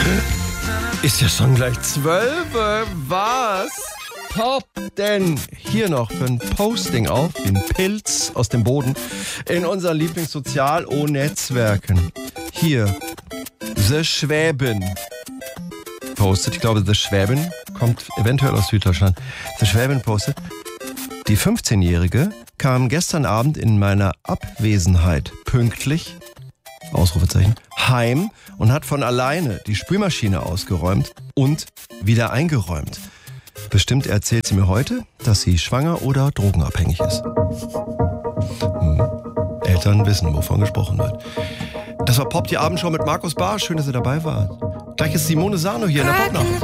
Ist ja schon gleich 12. Was? Pop denn hier noch für ein Posting auf, den Pilz aus dem Boden, in unseren Lieblingssozial-O-Netzwerken. Hier, The Schwäben postet, ich glaube The Schwäben kommt eventuell aus Süddeutschland. The Schwäben postet, die 15-Jährige kam gestern Abend in meiner Abwesenheit pünktlich, Ausrufezeichen, heim und hat von alleine die Spülmaschine ausgeräumt und wieder eingeräumt. Bestimmt erzählt sie mir heute, dass sie schwanger oder drogenabhängig ist. Eltern wissen, wovon gesprochen wird. Das war Pop, die Abendshow mit Markus Barsch. Schön, dass ihr dabei wart. Gleich ist Simone Sano hier in der Popnacht.